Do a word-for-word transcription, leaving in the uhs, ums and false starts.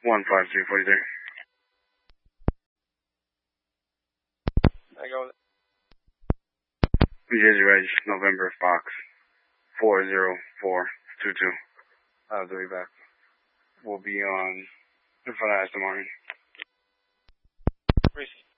one five three forty-three. I go. New Jersey Reg, November Fox, four zero four two two. I'll be back. We'll be on in front of Aston Martin. Receive.